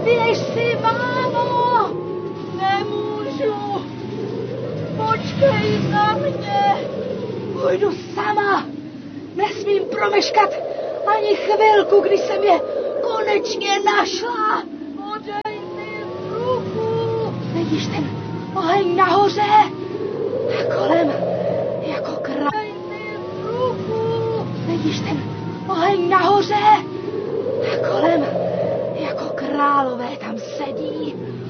Běž si, mámo! Nemůžu! Počkej na mě! Půjdu sama! Nesmím promeškat ani chvilku, kdy jsem je konečně našla! Podej mi ruku! Vidíš ten oheň nahoře? A kolem jako král. Podej mi ruku! Vidíš ten oheň nahoře? A kolem jako králové tam sedí.